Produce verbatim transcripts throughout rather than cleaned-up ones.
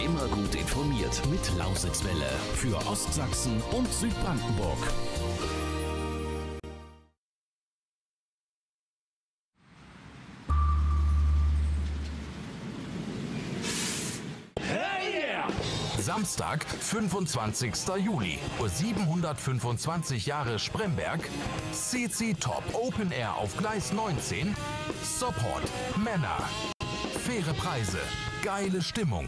Immer gut informiert mit Lausitzwelle für Ostsachsen und Südbrandenburg. Samstag, fünfundzwanzigster Juli, siebenhundertfünfundzwanzig Jahre Spremberg, C C Top Open Air auf Gleis neunzehn, Support, Männer, faire Preise, geile Stimmung.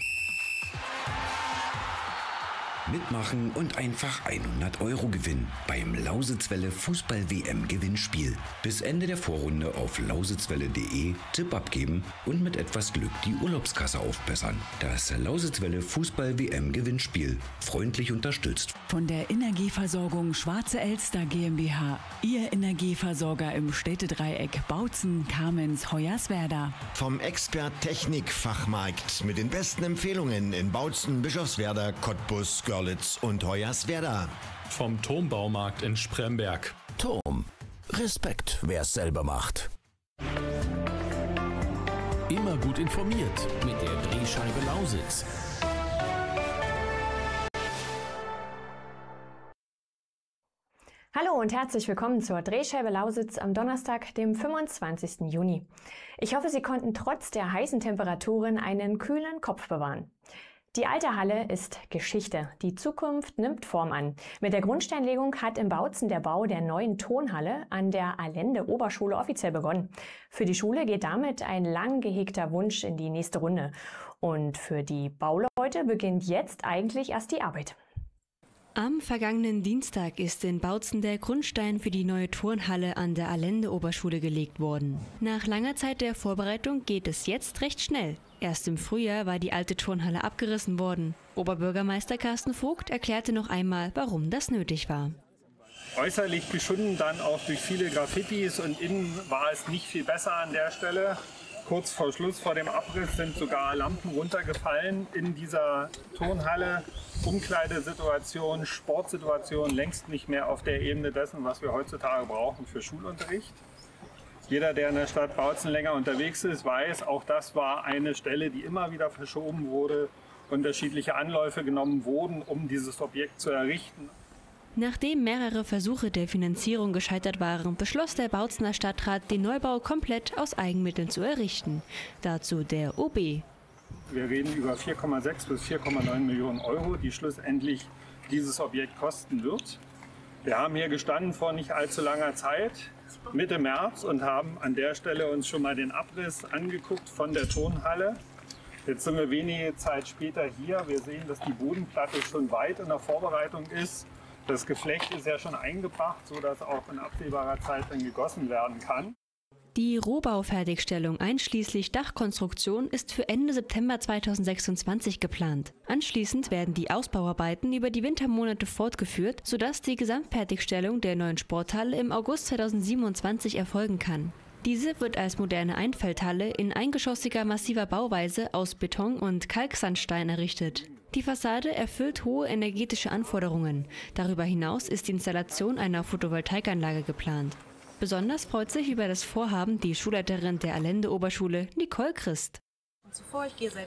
Mitmachen und einfach hundert Euro gewinnen beim Lausitzwelle Fußball-W M-Gewinnspiel. Bis Ende der Vorrunde auf lausitzwelle punkt de Tipp abgeben und mit etwas Glück die Urlaubskasse aufbessern. Das Lausitzwelle Fußball-W M-Gewinnspiel. Freundlich unterstützt von der Energieversorgung Schwarze Elster GmbH. Ihr Energieversorger im Städtedreieck Bautzen, Kamenz, Hoyerswerda. Vom Expert Technik Fachmarkt mit den besten Empfehlungen in Bautzen, Bischofswerda, Cottbus, Görlitz und Hoyerswerda. Vom Turmbaumarkt in Spremberg. Turm. Respekt, wer es selber macht. Immer gut informiert mit der Drehscheibe Lausitz. Hallo und herzlich willkommen zur Drehscheibe Lausitz am Donnerstag, dem fünfundzwanzigsten Juni. Ich hoffe, Sie konnten trotz der heißen Temperaturen einen kühlen Kopf bewahren. Die alte Halle ist Geschichte. Die Zukunft nimmt Form an. Mit der Grundsteinlegung hat in Bautzen der Bau der neuen Turnhalle an der Allende Oberschule offiziell begonnen. Für die Schule geht damit ein lang gehegter Wunsch in die nächste Runde. Und für die Bauleute beginnt jetzt eigentlich erst die Arbeit. Am vergangenen Dienstag ist in Bautzen der Grundstein für die neue Turnhalle an der Allende Oberschule gelegt worden. Nach langer Zeit der Vorbereitung geht es jetzt recht schnell. Erst im Frühjahr war die alte Turnhalle abgerissen worden. Oberbürgermeister Carsten Vogt erklärte noch einmal, warum das nötig war. Äußerlich geschunden, dann auch durch viele Graffitis, und innen war es nicht viel besser an der Stelle. Kurz vor Schluss, vor dem Abriss, sind sogar Lampen runtergefallen in dieser Turnhalle. Umkleidesituation, Sportsituation längst nicht mehr auf der Ebene dessen, was wir heutzutage brauchen für Schulunterricht. Jeder, der in der Stadt Bautzen länger unterwegs ist, weiß, auch das war eine Stelle, die immer wieder verschoben wurde, unterschiedliche Anläufe genommen wurden, um dieses Objekt zu errichten. Nachdem mehrere Versuche der Finanzierung gescheitert waren, beschloss der Bautzener Stadtrat, den Neubau komplett aus Eigenmitteln zu errichten. Dazu der O B. Wir reden über vier Komma sechs bis vier Komma neun Millionen Euro, die schlussendlich dieses Objekt kosten wird. Wir haben hier gestanden vor nicht allzu langer Zeit, Mitte März, und haben an der Stelle uns schon mal den Abriss angeguckt von der Turnhalle. Jetzt sind wir wenige Zeit später hier. Wir sehen, dass die Bodenplatte schon weit in der Vorbereitung ist. Das Geflecht ist ja schon eingebracht, sodass auch in absehbarer Zeit dann gegossen werden kann. Die Rohbaufertigstellung einschließlich Dachkonstruktion ist für Ende September zweitausendsechsundzwanzig geplant. Anschließend werden die Ausbauarbeiten über die Wintermonate fortgeführt, sodass die Gesamtfertigstellung der neuen Sporthalle im August zweitausendsiebenundzwanzig erfolgen kann. Diese wird als moderne Einfeldhalle in eingeschossiger massiver Bauweise aus Beton und Kalksandstein errichtet. Die Fassade erfüllt hohe energetische Anforderungen. Darüber hinaus ist die Installation einer Photovoltaikanlage geplant. Besonders freut sich über das Vorhaben die Schulleiterin der Allende Oberschule, Nicole Christ. Und zuvor, ich gehe seit